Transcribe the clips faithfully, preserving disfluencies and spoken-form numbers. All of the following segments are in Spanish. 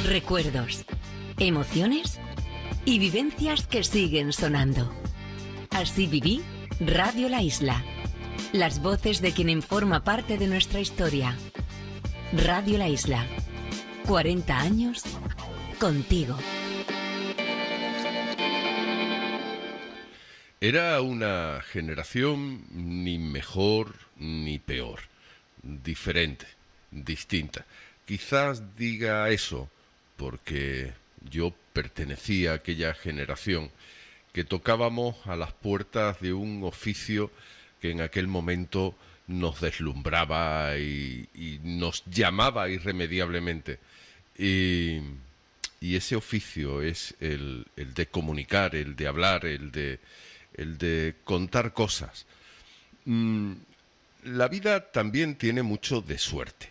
Recuerdos, emociones y vivencias que siguen sonando. Así viví Radio La Isla. Las voces de quien forma parte de nuestra historia. Radio La Isla. cuarenta años contigo. Era una generación ni mejor ni peor, diferente, distinta. Quizás diga eso porque yo pertenecía a aquella generación que tocábamos a las puertas de un oficio que en aquel momento nos deslumbraba y, y nos llamaba irremediablemente. Y, y ese oficio es el, el de comunicar, el de hablar, el de, el de contar cosas. Mm, la vida también tiene mucho de suerte.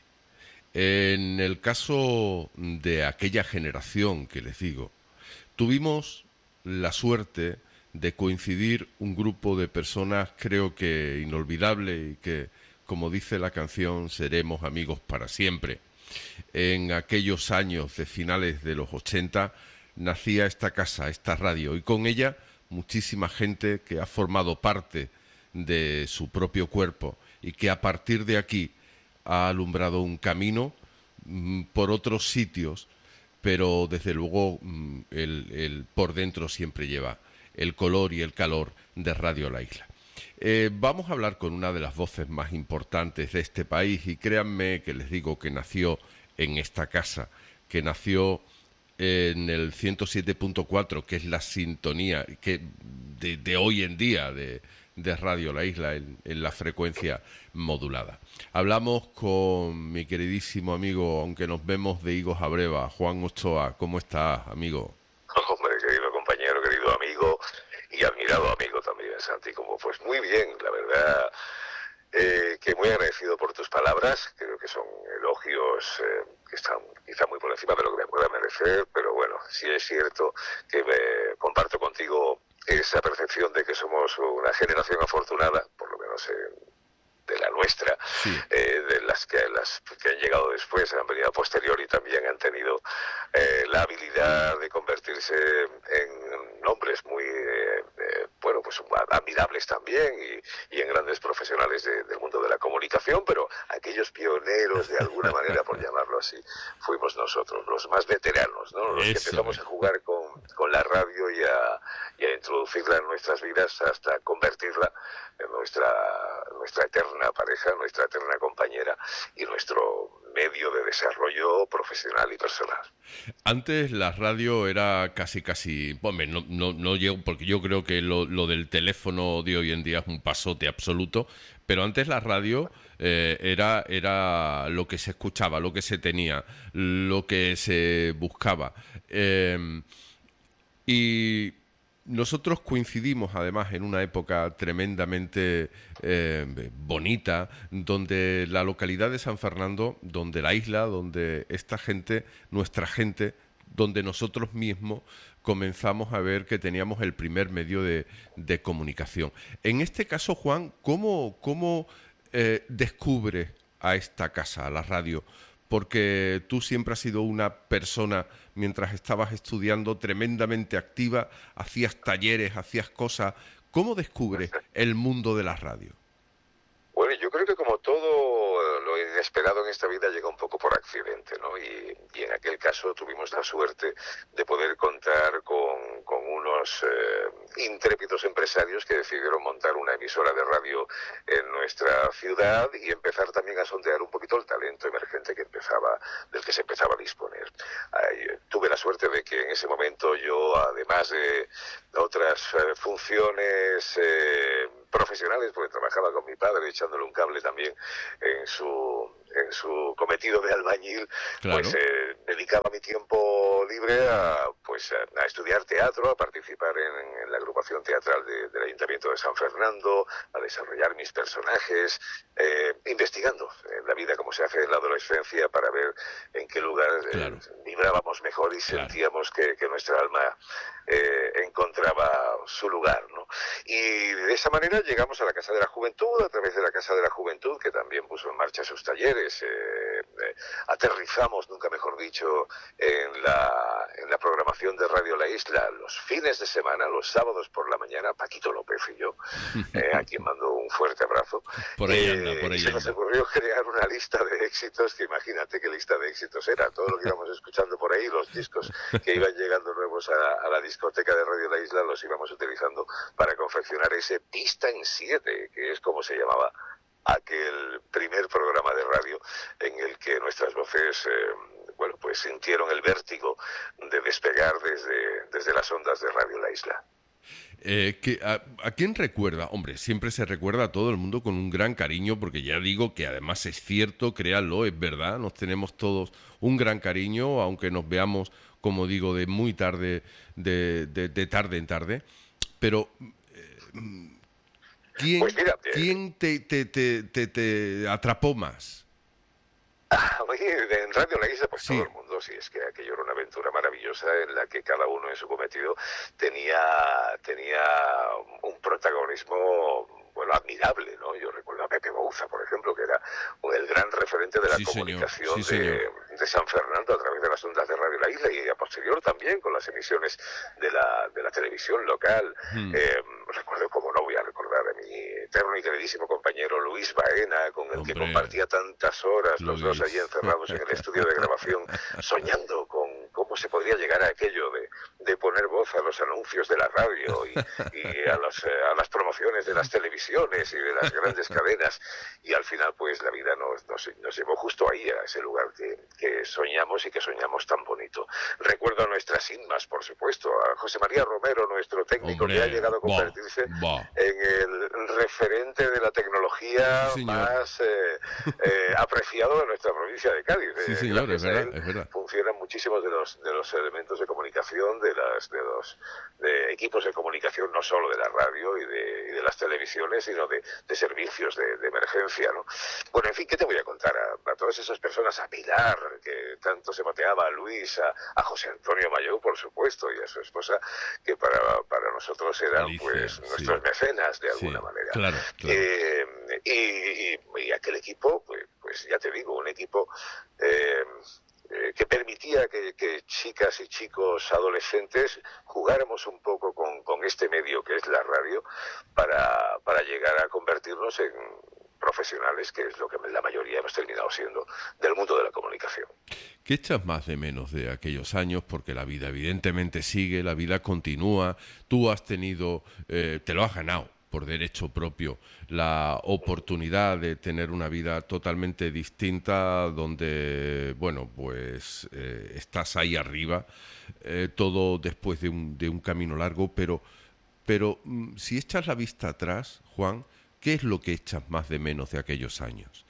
En el caso de aquella generación que les digo, tuvimos la suerte de coincidir un grupo de personas, creo que inolvidable y que, como dice la canción, seremos amigos para siempre. En aquellos años de finales de los ochenta nacía esta casa, esta radio, y con ella muchísima gente que ha formado parte de su propio cuerpo y que a partir de aquí ha alumbrado un camino mm, por otros sitios, pero desde luego mm, el, el por dentro siempre lleva el color y el calor de Radio La Isla. Eh, vamos a hablar con una de las voces más importantes de este país y créanme que les digo que nació en esta casa, que nació en el ciento siete punto cuatro, que es la sintonía que de, de hoy en día de, de Radio La Isla en, en la frecuencia modulada. Hablamos con mi queridísimo amigo, aunque nos vemos de higos a breva, Juan Ochoa. ¿Cómo estás, amigo? Hombre, querido compañero, querido amigo y admirado amigo también, Santi. Como pues muy bien, la verdad, eh, que muy agradecido por tus palabras. Creo que son elogios eh, que están quizá muy por encima de lo que me pueda merecer, pero bueno, sí es cierto que me comparto contigo esa percepción de que somos una generación afortunada, por lo menos en de la nuestra, sí. eh, de las que las que han llegado después, han venido a posteriori, también han tenido eh, la habilidad de convertirse en nombres muy, eh, eh, bueno, pues admirables también y, y en grandes profesionales de, del mundo de la comunicación, pero aquellos pioneros, de alguna manera, por llamarlo así, fuimos nosotros, los más veteranos, ¿no? Los Eso. que empezamos a jugar con, con la radio y a, y a introducirla en nuestras vidas hasta convertirla en nuestra, nuestra eterna pareja, nuestra eterna compañera y nuestro medio de desarrollo profesional y personal. Antes la radio era casi casi, bueno, no, no, no llego, porque yo creo que lo, lo del teléfono de hoy en día es un pasote absoluto, pero antes la radio eh, era, era lo que se escuchaba, lo que se tenía, lo que se buscaba. Eh, y nosotros coincidimos además en una época tremendamente eh, bonita, donde la localidad de San Fernando, donde la isla, donde esta gente, nuestra gente, donde nosotros mismos comenzamos a ver que teníamos el primer medio de, de comunicación. En este caso, Juan, ¿cómo, cómo eh, descubres a esta casa, a la radio? Porque tú siempre has sido una persona, mientras estabas estudiando, tremendamente activa, hacías talleres, hacías cosas. ¿Cómo descubres el mundo de la radio? Bueno, yo creo que como todo lo inesperado en esta vida llega un poco por accidente, ¿no? Y, y en aquel caso tuvimos la suerte de poder contar con, con unos eh, intrépidos empresarios que decidieron montar una emisora de radio en nuestra ciudad y empezar también a sondear un poquito el talento emergente que empezaba, del que se empezaba a disponer. Eh, tuve la suerte de que en ese momento yo, además de otras eh, funciones eh, profesionales, porque trabajaba con mi padre echándole un cable también en su en su cometido de albañil, claro. pues eh, dedicaba mi tiempo libre a pues a, a estudiar teatro, a participar en, en la agrupación teatral de, del Ayuntamiento de San Fernando, a desarrollar mis personajes, eh, investigando en la vida como se hace en la adolescencia para ver en qué lugar claro. eh, vibrábamos mejor y claro. sentíamos que, que nuestra alma eh, encontraba su lugar, ¿no? Y de esa manera llegamos a la Casa de la Juventud, a través de la Casa de la Juventud, que también puso en marcha sus talleres, Eh, eh, aterrizamos, nunca mejor dicho, en la, en la programación de Radio La Isla los fines de semana, los sábados por la mañana, Paquito López y yo, eh, a quien mando un fuerte abrazo. Por ahí anda, por ahí y se anda. nos ocurrió crear una lista de éxitos, que imagínate qué lista de éxitos era, todo lo que íbamos escuchando por ahí, los discos que iban llegando nuevos a, a la discoteca de Radio La Isla, los íbamos utilizando para confeccionar ese Pista en siete, que es como se llamaba aquel primer programa de radio en el que nuestras voces, eh, bueno, pues sintieron el vértigo de despegar desde, desde las ondas de Radio La Isla. Eh, que, a, ¿A quién recuerda? Hombre, siempre se recuerda a todo el mundo con un gran cariño, porque ya digo que además es cierto, créanlo, es verdad, nos tenemos todos un gran cariño, aunque nos veamos, como digo, de muy tarde, de, de, de tarde en tarde, pero... Eh, ¿Quién, pues mira, eh, ¿quién te, te, te, te, te atrapó más? Oye, en Radio La Isla, pues sí. todo el mundo, sí, es que aquello era una aventura maravillosa en la que cada uno en su cometido tenía, tenía un protagonismo, bueno, admirable, ¿no? Yo recuerdo a Pepe Bouza, por ejemplo, que era el gran referente de la sí, comunicación sí, de, de San Fernando a través de las ondas de Radio La Isla, y a posterior también con las emisiones de la, de la televisión local. Hmm. Eh, recuerdo, como no voy a recordar a mi eterno y queridísimo compañero Luis Baena, con el Hombre, que compartía tantas horas los Luis. dos allí encerrados en el estudio de grabación, soñando con cómo se podría llegar a aquello de, de poner voz a los anuncios de la radio y, y a, los, a las promociones de las televisiones y de las grandes cadenas, y al final pues la vida nos, nos, nos llevó justo ahí, a ese lugar que, que soñamos y que soñamos tan bonito. Recuerdo a nuestras inmas, por supuesto, a José María Romero, nuestro técnico, Hombre, que ha llegado a convertirse bah, bah. en el referente de la tecnología sí, más eh, eh, apreciado de nuestra provincia de Cádiz. Sí, señor, es verdad, es verdad. Funcionan muchísimos de los, de los elementos de comunicación, de, las, de los de equipos de comunicación, no solo de la radio y de, y de las televisiones, sino de, de servicios de, de emergencia, ¿no? Bueno, en fin, ¿qué te voy a contar? A, a todas esas personas, a Pilar, que tanto se mateaba, a Luis, a, a José Antonio Mayó, por supuesto, y a su esposa, que para, para nosotros eran Alicia, pues nuestros sí. mecenas, de alguna sí, manera. Claro, claro. Eh, y, y, y aquel equipo, pues, pues ya te digo, un equipo... Eh, Eh, que permitía que, que chicas y chicos adolescentes jugáramos un poco con, con este medio que es la radio para, para llegar a convertirnos en profesionales, que es lo que la mayoría hemos terminado siendo, del mundo de la comunicación. ¿Qué echas más de menos de aquellos años? Porque la vida evidentemente sigue, la vida continúa, tú has tenido, eh, te lo has ganado por derecho propio, la oportunidad de tener una vida totalmente distinta, donde, bueno, pues eh, estás ahí arriba, eh, todo después de un, de un camino largo, pero, pero si echas la vista atrás, Juan, ¿qué es lo que echas más de menos de aquellos años?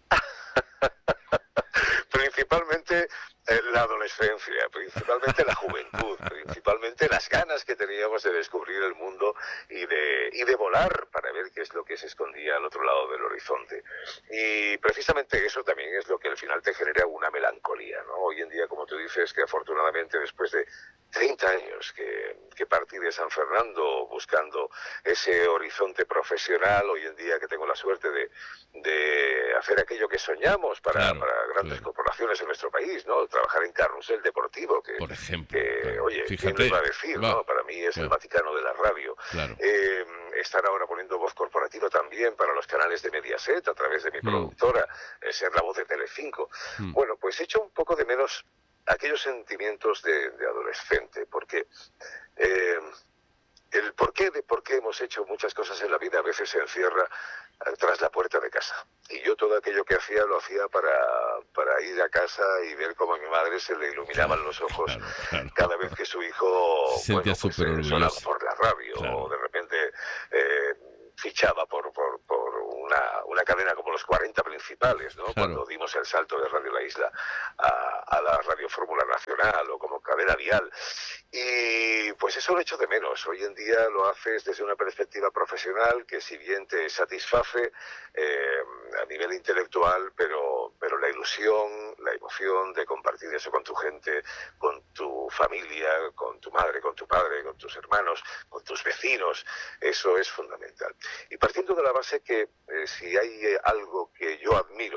Principalmente eh, la adolescencia, principalmente la juventud, principalmente las ganas que teníamos de descubrir el mundo y de, y de volar para ver qué es lo que se escondía al otro lado del horizonte. Y precisamente eso también es lo que al final te genera una melancolía, ¿no? Hoy en día, como tú dices, que afortunadamente después de treinta años que, que partí de San Fernando buscando ese horizonte profesional, hoy en día que tengo la suerte de, de hacer aquello que soñamos para, claro, para grandes claro. corporaciones en nuestro país, ¿no? Trabajar en Carrusel Deportivo, que, por ejemplo, que claro. oye, Fíjate, ¿quién lo iba a decir, va, no? Para mí es claro. el Vaticano de la radio. Claro. Eh, estar ahora poniendo voz corporativa también para los canales de Mediaset a través de mi mm. productora, eh, ser la voz de Telecinco. Mm. Bueno, pues echo un poco de menos aquellos sentimientos de, de adolescente, porque eh, el porqué de por qué hemos hecho muchas cosas en la vida a veces se encierra eh, tras la puerta de casa. Y yo todo aquello que hacía lo hacía para, para ir a casa y ver cómo a mi madre se le iluminaban los ojos claro, claro. cada vez que su hijo se bueno, sentía pues, eh, sonaba por la radio, claro. o de repente eh, fichaba por, por, por una, una cadena como los cuarenta principales, ¿no? Claro. Cuando dimos el salto de Radio La Isla a, a la Radio Fórmula Nacional o como cadena vial. Y pues eso lo echo de menos. Hoy en día lo haces desde una perspectiva profesional que si bien te satisface eh, a nivel intelectual, pero, pero la ilusión, la emoción de compartir eso con tu gente, con tu familia, con tu madre, con tu padre, con tus hermanos, con tus vecinos, eso es fundamental. Y partiendo de la base que eh, si hay eh, algo que yo admiro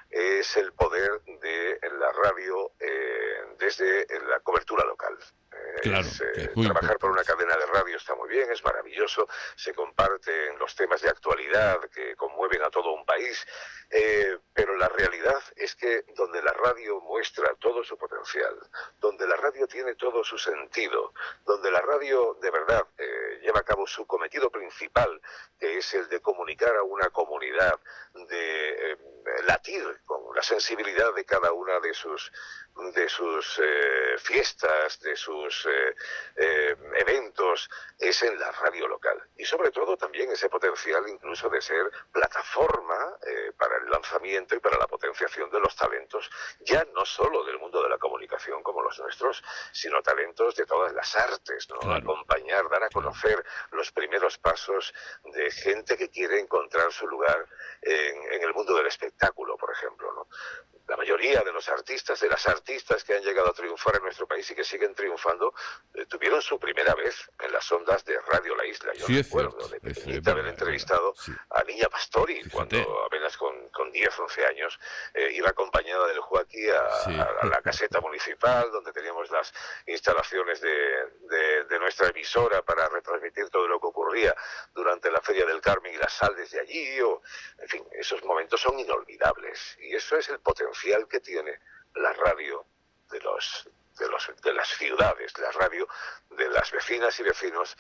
es el poder de la radio eh, desde la cobertura local. Claro, es, eh, es muy trabajar importante. por una cadena de radio está muy bien, es maravilloso, se comparten los temas de actualidad que conmueven a todo un país, eh, pero la realidad es que donde la radio muestra todo su potencial, donde la radio tiene todo su sentido, donde la radio de verdad eh, lleva a cabo su cometido principal, que es el de comunicar a una comunidad, de eh, latir con la sensibilidad de cada una de sus de sus eh, fiestas, de sus eh, eh, eventos, es en la radio local. Y sobre todo también ese potencial incluso de ser plataforma eh, para el lanzamiento y para la potenciación de los talentos, ya no solo del mundo de la comunicación como los nuestros, sino talentos de todas las artes, ¿no? Claro. Acompañar, dar a conocer los primeros pasos de gente que quiere encontrar su lugar en, en el mundo del espectáculo, por ejemplo, ¿no? La mayoría de los artistas, de las artistas que han llegado a triunfar en nuestro país y que siguen triunfando, eh, tuvieron su primera vez en las ondas de Radio La Isla. Yo Sí, es recuerdo cierto, de es pequeñita haber verdad, entrevistado sí. a Niña Pastori, Fíjate. cuando apenas con, con diez, once años, eh, iba acompañada del Joaquí a, Sí. a, a la caseta municipal, donde teníamos las instalaciones de, de, de nuestra emisora para retransmitir todo lo que ocurría durante la Feria del Carmen y las Sal desde allí, o, en fin, esos momentos son inolvidables, y eso es el potencial que tiene la radio de los de los de las ciudades, la radio de las vecinas y vecinos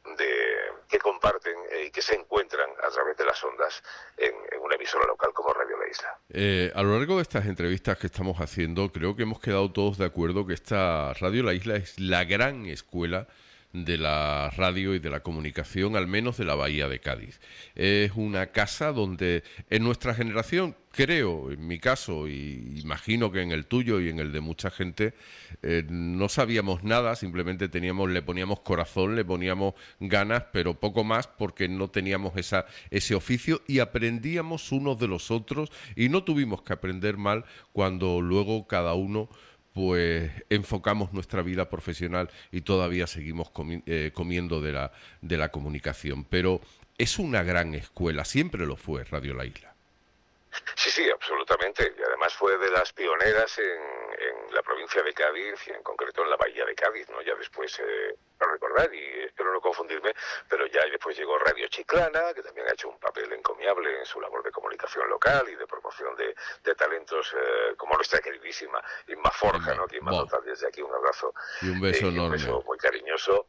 de que comparten eh, y que se encuentran a través de las ondas en, en una emisora local como Radio La Isla. Eh, a lo largo de estas entrevistas que estamos haciendo, creo que hemos quedado todos de acuerdo que esta Radio La Isla es la gran escuela de la radio y de la comunicación, al menos de la Bahía de Cádiz. Es una casa donde en nuestra generación, creo, en mi caso, y imagino que en el tuyo y en el de mucha gente, eh, no sabíamos nada, simplemente teníamos, le poníamos corazón, le poníamos ganas, pero poco más, porque no teníamos esa, ese oficio y aprendíamos unos de los otros, y no tuvimos que aprender mal cuando luego cada uno pues enfocamos nuestra vida profesional y todavía seguimos comi eh, comiendo de la, de la comunicación. Pero es una gran escuela, siempre lo fue Radio La Isla. Sí, sí, absolutamente. Y además fue de las pioneras en, en la provincia de Cádiz y en concreto en la Bahía de Cádiz, ¿no? Ya después, eh, no recordar y espero no confundirme, pero ya después llegó Radio Chiclana, que también ha hecho un papel encomiable en su labor de comunicación local y de promoción de, de talentos eh, como nuestra queridísima Inma Forja, ¿no? Quien manda desde aquí un abrazo y un beso eh, enorme. Un beso muy cariñoso.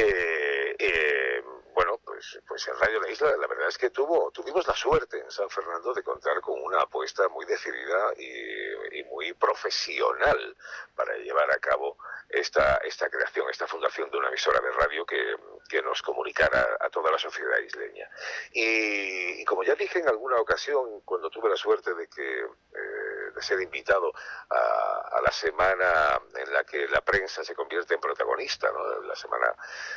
Eh, eh, bueno, pues, pues en Radio La Isla la verdad es que tuvo, tuvimos la suerte en San Fernando de contar con una apuesta muy decidida y, y muy profesional para llevar a cabo esta, esta creación, esta fundación de una emisora de radio que, que nos comunicara a toda la sociedad isleña. Y, y como ya dije en alguna ocasión, cuando tuve la suerte de que eh, de ser invitado a, a la semana en la que la prensa se convierte en protagonista, ¿no? La semana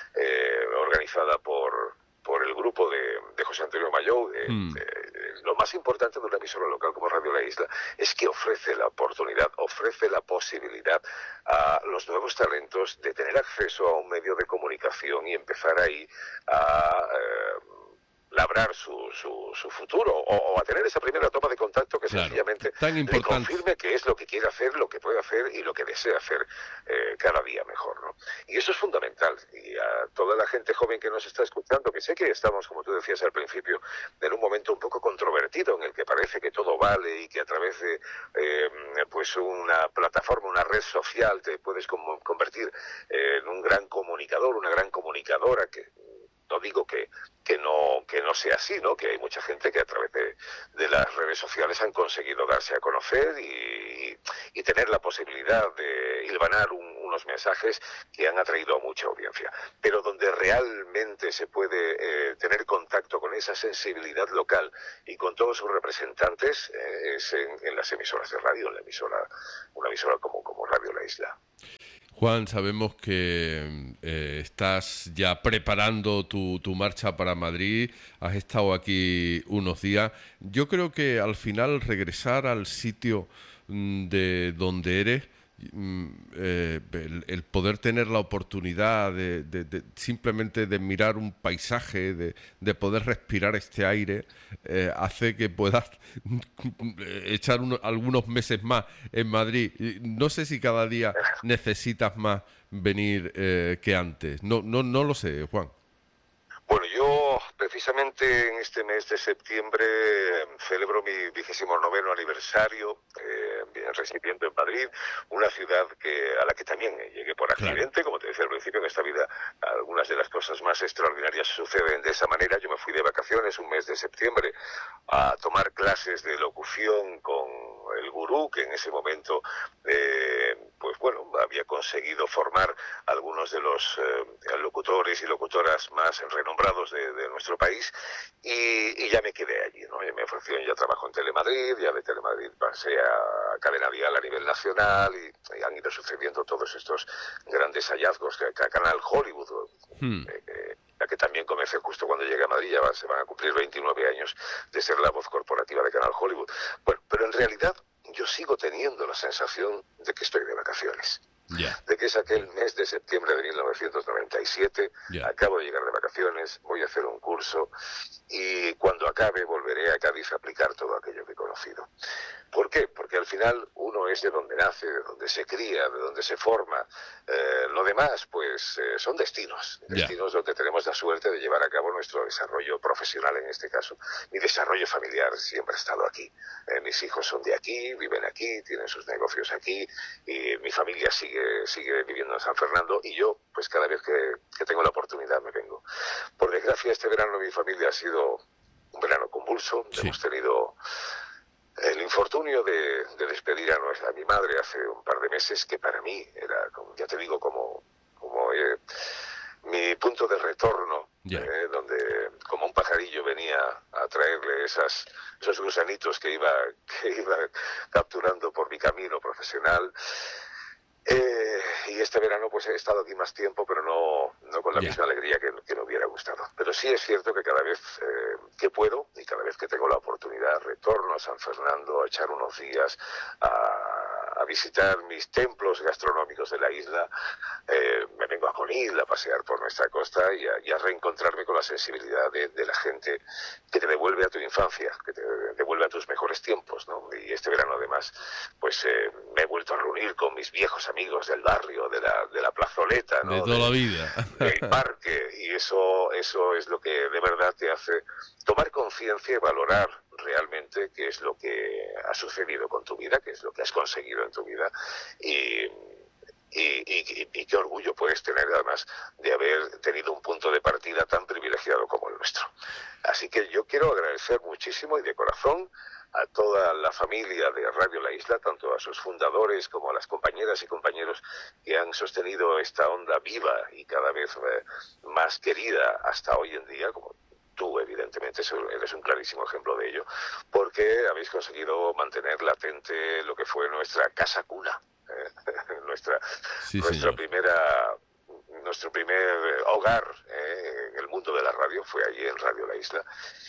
eh, organizada por por el grupo de, de José Antonio Mayou, eh, mm. eh, lo más importante de una emisora local como Radio La Isla es que ofrece la oportunidad, ofrece la posibilidad a los nuevos talentos de tener acceso a un medio de comunicación y empezar ahí a eh, labrar su, su, su futuro o, o a tener esa primera toma de contacto que claro, sencillamente le confirme que es lo que quiere hacer, lo que puede hacer y lo que desea hacer eh, cada día mejor, ¿no? Y eso es fundamental. Y a toda la gente joven que nos está escuchando, que sé que estamos, como tú decías al principio, en un momento un poco controvertido en el que parece que todo vale y que a través de eh, pues una plataforma, una red social te puedes convertir en un gran comunicador, una gran comunicadora que no digo que, que, no, que no sea así, ¿no? Que hay mucha gente que a través de, de las redes sociales han conseguido darse a conocer y, y tener la posibilidad de hilvanar un, unos mensajes que han atraído a mucha audiencia. Pero donde realmente se puede eh, tener contacto con esa sensibilidad local y con todos sus representantes eh, es en, en las emisoras de radio, en la emisora, una emisora como, como Radio La Isla. Juan, sabemos que eh, estás ya preparando tu, tu marcha para Madrid, has estado aquí unos días. Yo creo que al final regresar al sitio de donde eres eh, el, el poder tener la oportunidad de, de, de simplemente de mirar un paisaje, de, de poder respirar este aire, eh, hace que puedas echar uno, algunos meses más en Madrid. No sé si cada día necesitas más venir eh, que antes. No, no, no lo sé, Juan. Bueno, yo precisamente en este mes de septiembre eh, celebro mi vigésimo noveno aniversario eh, residiendo en Madrid, una ciudad que a la que también llegué por accidente, claro. Como te decía al principio, en esta vida algunas de las cosas más extraordinarias suceden de esa manera. Yo me fui de vacaciones un mes de septiembre a tomar clases de locución con el gurú que en ese momento, eh, pues bueno, había conseguido formar algunos de los eh, locutores y locutoras más renombrados de, de nuestro país, y, y ya me quedé allí, ¿no? Y me ofrecieron ya trabajo en Telemadrid, ya de Telemadrid pasé a Cadena Dial a nivel nacional, y, y han ido sucediendo todos estos grandes hallazgos, que, que a Canal Hollywood, hmm. eh, eh, la que también comencé justo cuando llegué a Madrid, ya va, se van a cumplir veintinueve años de ser la voz corporativa de Canal Hollywood. Bueno, pero en realidad yo sigo teniendo la sensación de que estoy de vacaciones. Yeah. De que es aquel mes de septiembre de mil novecientos noventa y siete, yeah. Acabo de llegar de vacaciones, voy a hacer un curso y cuando acabe volveré a Cádiz a aplicar todo aquello que he conocido. ¿Por qué? Porque al final uno es de donde nace, de donde se cría, de donde se forma. Eh, lo demás, pues, eh, son destinos. Destinos yeah. donde tenemos la suerte de llevar a cabo nuestro desarrollo profesional en este caso. Mi desarrollo familiar siempre ha estado aquí. Eh, mis hijos son de aquí, viven aquí, tienen sus negocios aquí, y mi familia sigue, sigue viviendo en San Fernando, y yo, pues cada vez que, que tengo la oportunidad me vengo. Por desgracia, este verano mi familia ha sido un verano convulso. Sí. Hemos tenido el infortunio de, de despedir a, nuestra, a mi madre hace un par de meses, que para mí era, como, ya te digo, como, como eh, mi punto de retorno, yeah. eh, donde como un pajarillo venía a traerle esas, esos gusanitos que iba, que iba capturando por mi camino profesional. Eh, y este verano pues he estado aquí más tiempo, pero no, no con la yeah. misma alegría que, que me hubiera gustado. Pero sí es cierto que cada vez eh, que puedo y cada vez que tengo la oportunidad retorno a San Fernando a echar unos días, a, a visitar mis templos gastronómicos de la isla. Eh, me vengo a Conil a pasear por nuestra costa y a, y a reencontrarme con la sensibilidad de, de la gente que te devuelve a tu infancia, que te devuelve a tus mejores tiempos, ¿no? Y este verano además pues eh, me he vuelto a reunir con mis viejos amigos del barrio, de la, de la plazoleta, ¿no? De toda de, la vida. Del parque, y eso, eso es lo que de verdad te hace tomar conciencia y valorar realmente qué es lo que ha sucedido con tu vida, qué es lo que has conseguido en tu vida, y, y, y, y qué orgullo puedes tener además de haber tenido un punto de partida tan privilegiado como el nuestro. Así que yo quiero agradecer muchísimo y de corazón a toda la familia de Radio La Isla, tanto a sus fundadores como a las compañeras y compañeros que han sostenido esta onda viva y cada vez eh, más querida hasta hoy en día, como tú evidentemente eres un clarísimo ejemplo de ello, porque habéis conseguido mantener latente lo que fue nuestra casa cuna, eh, nuestra, sí, nuestra primera... Nuestro primer hogar eh, en el mundo de la radio fue allí en Radio La Isla,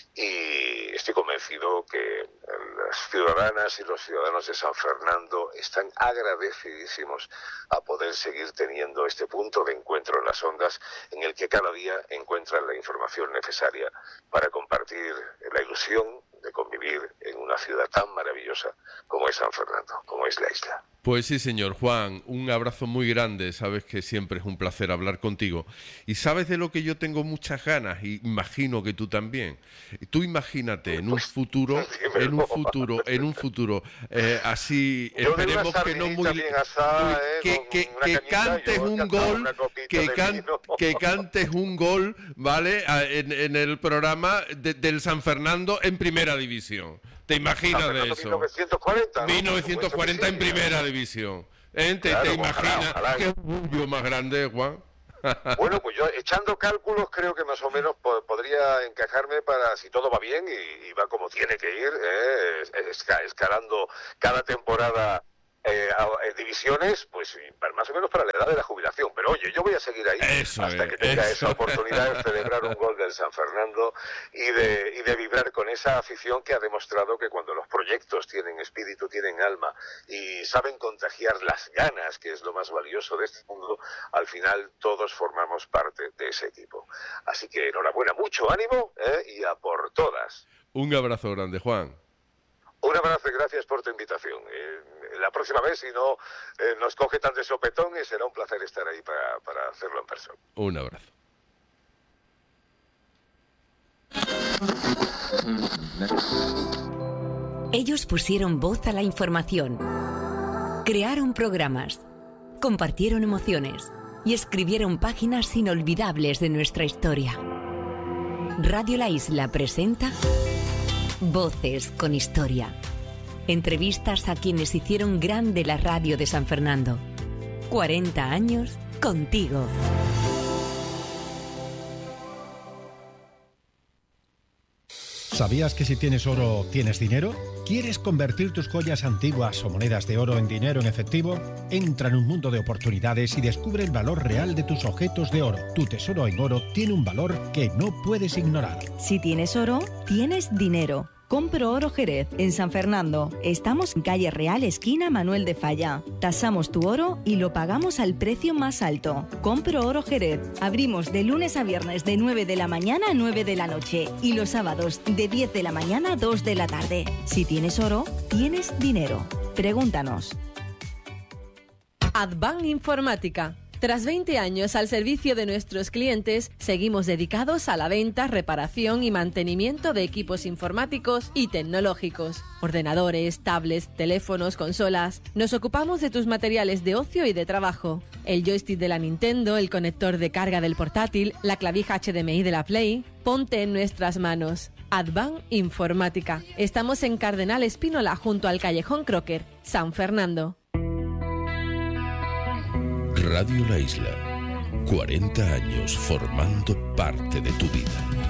y estoy convencido que las ciudadanas y los ciudadanos de San Fernando están agradecidísimos a poder seguir teniendo este punto de encuentro en las ondas, en el que cada día encuentran la información necesaria para compartir la ilusión de convivir en una ciudad tan maravillosa como es San Fernando, como es la isla. Pues sí, señor Juan, un abrazo muy grande, sabes que siempre es un placer hablar contigo. Y sabes de lo que yo tengo muchas ganas, y imagino que tú también. Tú imagínate en un futuro, en un futuro, en un futuro, eh, así, yo esperemos que no muy... Asada, eh, que, que, que cantes un gol, que, can, que cantes un gol, ¿vale? En, en el programa de, del San Fernando en Primera División. ¿Te imaginas de eso? mil novecientos cuarenta, ¿no? mil novecientos cuarenta en Primera División. ¿Eh? ¿Te, claro, te imaginas? Ojalá, ojalá. Qué orgullo más grande, Juan. Bueno, pues yo echando cálculos creo que más o menos po podría encajarme para, si todo va bien y, y va como tiene que ir, eh, escalando cada temporada Eh, a, eh, divisiones, pues más o menos para la edad de la jubilación. Pero oye, yo voy a seguir ahí eso hasta es, que tenga eso. esa oportunidad de celebrar un gol del San Fernando y de, y de vibrar con esa afición que ha demostrado que cuando los proyectos tienen espíritu, tienen alma y saben contagiar las ganas, que es lo más valioso de este mundo, al final todos formamos parte de ese equipo. Así que enhorabuena, mucho ánimo, ¿eh? Y a por todas. Un abrazo grande, Juan. Un abrazo y gracias por tu invitación. Eh, la próxima vez, si no eh, nos coge tan de sopetón, y será un placer estar ahí para, para hacerlo en persona. Un abrazo. Ellos pusieron voz a la información, crearon programas, compartieron emociones y escribieron páginas inolvidables de nuestra historia. Radio La Isla presenta Voces con Historia. Entrevistas a quienes hicieron grande la radio de San Fernando. cuarenta años contigo. ¿Sabías que si tienes oro, tienes dinero? ¿Quieres convertir tus joyas antiguas o monedas de oro en dinero en efectivo? Entra en un mundo de oportunidades y descubre el valor real de tus objetos de oro. Tu tesoro en oro tiene un valor que no puedes ignorar. Si tienes oro, tienes dinero. Compro Oro Jerez, en San Fernando. Estamos en calle Real, esquina Manuel de Falla. Tasamos tu oro y lo pagamos al precio más alto. Compro Oro Jerez. Abrimos de lunes a viernes de nueve de la mañana a nueve de la noche y los sábados de diez de la mañana a dos de la tarde. Si tienes oro, tienes dinero. Pregúntanos. Advan Informática. Tras veinte años al servicio de nuestros clientes, seguimos dedicados a la venta, reparación y mantenimiento de equipos informáticos y tecnológicos. Ordenadores, tablets, teléfonos, consolas. Nos ocupamos de tus materiales de ocio y de trabajo. El joystick de la Nintendo, el conector de carga del portátil, la clavija H D M I de la Play. Ponte en nuestras manos. Advan Informática. Estamos en Cardenal Espínola, junto al Callejón Crocker, San Fernando. Radio La Isla, cuarenta años formando parte de tu vida.